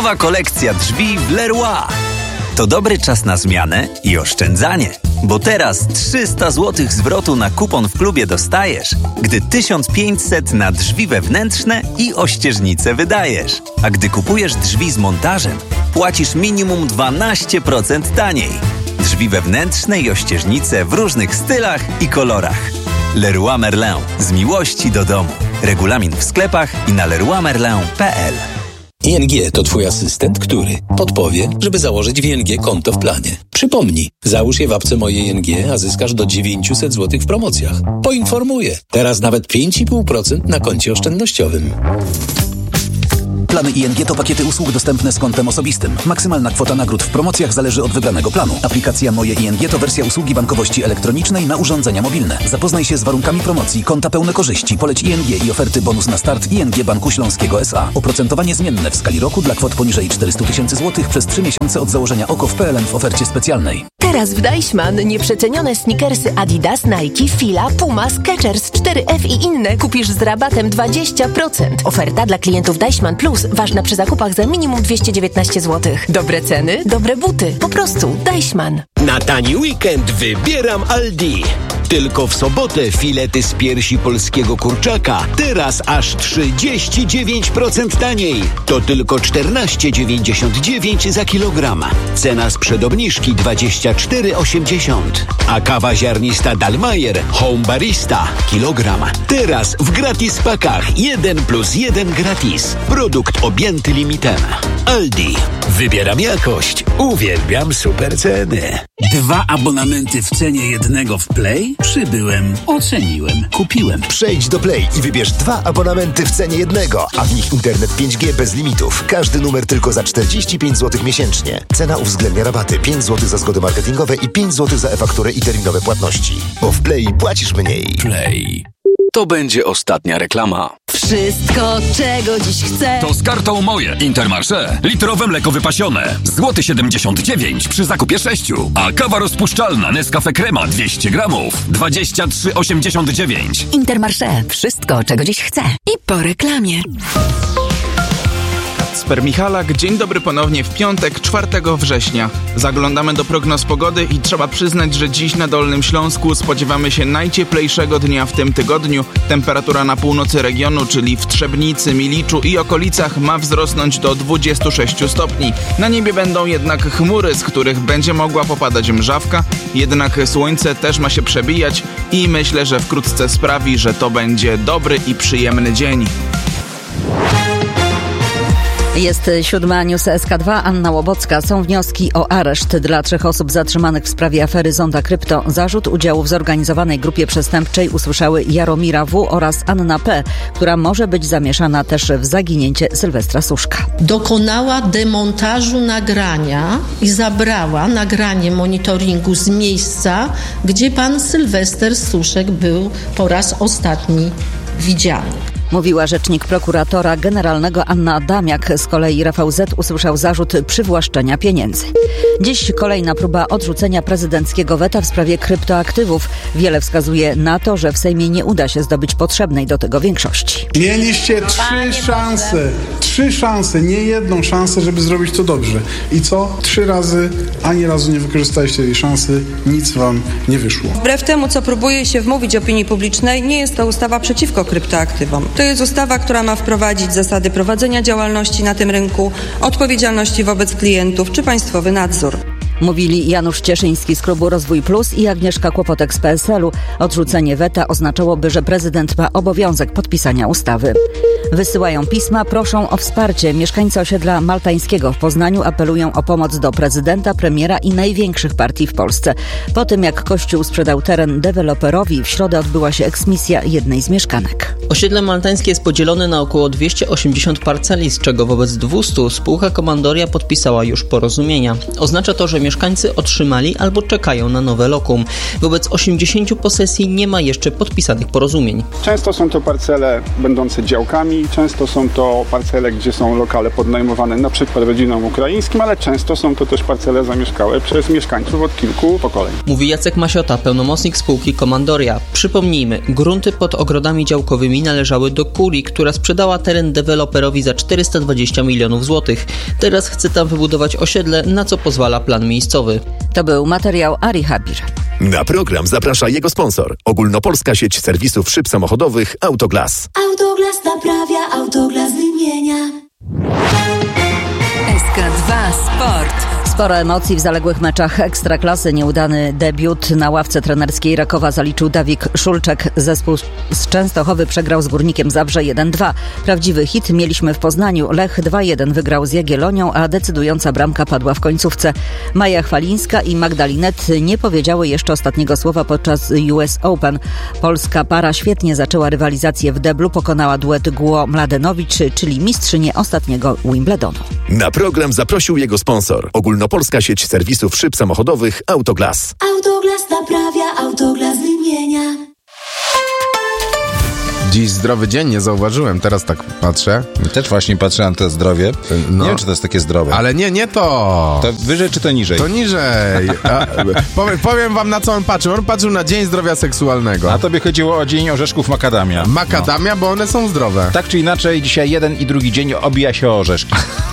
Nowa kolekcja drzwi w Leroy. To dobry czas na zmianę i oszczędzanie, bo teraz 300 zł zwrotu na kupon w klubie dostajesz, gdy 1500 na drzwi wewnętrzne i ościeżnice wydajesz. A gdy kupujesz drzwi z montażem, płacisz minimum 12% taniej. Drzwi wewnętrzne i ościeżnice w różnych stylach i kolorach. Leroy Merlin. Z miłości do domu. Regulamin w sklepach i na leroymerlin.pl. ING to Twój asystent, który podpowie, żeby założyć w ING konto w planie. Przypomnij, załóż je w apce Moje ING, a zyskasz do 900 zł w promocjach. Poinformuję, teraz nawet 5,5% na koncie oszczędnościowym. Plany ING to pakiety usług dostępne z kontem osobistym. Maksymalna kwota nagród w promocjach zależy od wybranego planu. Aplikacja Moje ING to wersja usługi bankowości elektronicznej na urządzenia mobilne. Zapoznaj się z warunkami promocji, konta pełne korzyści, poleć ING i oferty bonus na start ING Banku Śląskiego S.A. Oprocentowanie zmienne w skali roku dla kwot poniżej 400 000 zł przez 3 miesiące od założenia OKO w PLN w ofercie specjalnej. Teraz w Deichmann nieprzecenione sneakersy Adidas, Nike, Fila, Puma, Skechers, 4F i inne kupisz z rabatem 20%. Oferta dla klientów Deichmann Plus ważna przy zakupach za minimum 219 zł. Dobre ceny, dobre buty. Po prostu Deichmann. Na tani weekend wybieram Aldi. Tylko w sobotę filety z piersi polskiego kurczaka. Teraz aż 39% taniej. To tylko 14,99 za kilogram. Cena sprzed obniżki 24,80. A kawa ziarnista Dalmayer Home Barista kilogram. Teraz w gratis pakach 1+1 gratis. Produkt objęty limitem. Aldi. Wybieram jakość. Uwielbiam super ceny. 2 abonamenty w cenie jednego w Play? Przybyłem, oceniłem, kupiłem. Przejdź do Play i wybierz 2 abonamenty w cenie jednego, a w nich internet 5G bez limitów. Każdy numer tylko za 45 zł miesięcznie. Cena uwzględnia rabaty 5 zł za zgody marketingowe i 5 zł za e-fakturę i terminowe płatności. Bo w Play płacisz mniej. Play. To będzie ostatnia reklama. Wszystko, czego dziś chcę. To z kartą Moje Intermarché. Litrowe mleko wypasione. Złoty 79 przy zakupie 6. A kawa rozpuszczalna Nescafe Crema 200 gramów. 23,89. Intermarché. Wszystko, czego dziś chcę. I po reklamie. Kacper Michalak, dzień dobry ponownie w piątek, 4 września. Zaglądamy do prognoz pogody i trzeba przyznać, że dziś na Dolnym Śląsku spodziewamy się najcieplejszego dnia w tym tygodniu. Temperatura na północy regionu, czyli w Trzebnicy, Miliczu i okolicach ma wzrosnąć do 26 stopni. Na niebie będą jednak chmury, z których będzie mogła popadać mrzawka, jednak słońce też ma się przebijać i myślę, że wkrótce sprawi, że to będzie dobry i przyjemny dzień. Jest 7 News SK2, Anna Łobocka. Są wnioski o areszt dla 3 osób zatrzymanych w sprawie afery Zonda Krypto. Zarzut udziału w zorganizowanej grupie przestępczej usłyszały Jaromira W. oraz Anna P., która może być zamieszana też w zaginięcie Sylwestra Suszka. Dokonała demontażu nagrania i zabrała nagranie monitoringu z miejsca, gdzie pan Sylwester Suszek był po raz ostatni widziany. Mówiła rzecznik prokuratora generalnego Anna Adamiak. Z kolei Rafał Z. usłyszał zarzut przywłaszczenia pieniędzy. Dziś kolejna próba odrzucenia prezydenckiego weta w sprawie kryptoaktywów. Wiele wskazuje na to, że w Sejmie nie uda się zdobyć potrzebnej do tego większości. Mieliście 3 szanse, nie jedną szansę, żeby zrobić to dobrze. I co? 3 razy, ani razu nie wykorzystaliście tej szansy, nic wam nie wyszło. Wbrew temu, co próbuje się wmówić opinii publicznej, nie jest to ustawa przeciwko kryptoaktywom. To jest ustawa, która ma wprowadzić zasady prowadzenia działalności na tym rynku, odpowiedzialności wobec klientów czy państwowy nadzór. Mówili Janusz Cieszyński z klubu Rozwój Plus i Agnieszka Kłopotek z PSL-u. Odrzucenie weta oznaczałoby, że prezydent ma obowiązek podpisania ustawy. Wysyłają pisma, proszą o wsparcie. Mieszkańcy osiedla Maltańskiego w Poznaniu apelują o pomoc do prezydenta, premiera i największych partii w Polsce. Po tym, jak Kościół sprzedał teren deweloperowi, w środę odbyła się eksmisja jednej z mieszkanek. Osiedle Maltańskie jest podzielone na około 280 parceli, z czego wobec 200 spółka komandoria podpisała już porozumienia. Oznacza to, że mieszkańcy otrzymali albo czekają na nowe lokum. Wobec 80 posesji nie ma jeszcze podpisanych porozumień. Często są to parcele będące działkami, często są to parcele, gdzie są lokale podnajmowane na przykład rodzinom ukraińskim, ale często są to też parcele zamieszkałe przez mieszkańców od kilku pokoleń. Mówi Jacek Masiota, pełnomocnik spółki Komandoria. Przypomnijmy, grunty pod ogrodami działkowymi należały do Kurii, która sprzedała teren deweloperowi za 420 milionów złotych. Teraz chce tam wybudować osiedle, na co pozwala plan miejscowy. To był materiał Ari Habir. Na program zaprasza jego sponsor. Ogólnopolska sieć serwisów szyb samochodowych Autoglas. Autoglas naprawia, Autoglas wymienia. SK2 Sport. Sporo emocji w zaległych meczach Ekstraklasy. Nieudany debiut na ławce trenerskiej Rakowa zaliczył Dawid Szulczek. Zespół z Częstochowy przegrał z Górnikiem Zabrze 1-2. Prawdziwy hit mieliśmy w Poznaniu. Lech 2-1 wygrał z Jagiellonią, a decydująca bramka padła w końcówce. Maja Chwalińska i Magdalinet nie powiedziały jeszcze ostatniego słowa podczas US Open. Polska para świetnie zaczęła rywalizację w deblu. Pokonała duet Guo-Mladenowicz, czyli mistrzynię ostatniego Wimbledonu. Na program zaprosił jego sponsor. Ogólnopolska sieć serwisów szyb samochodowych Autoglas. Autoglas naprawia, Autoglas wymienia. Dziś zdrowy dzień, nie zauważyłem, teraz tak patrzę. Też właśnie patrzę na to zdrowie. No. Nie wiem, czy to jest takie zdrowe. Ale nie to. To wyżej czy to niżej? To niżej. Powiem wam, na co on patrzył. On patrzył na Dzień Zdrowia Seksualnego. A tobie chodziło o Dzień Orzeszków Makadamia. Makadamia, bo one są zdrowe. Tak czy inaczej, dzisiaj jeden i drugi dzień obija się o orzeszki.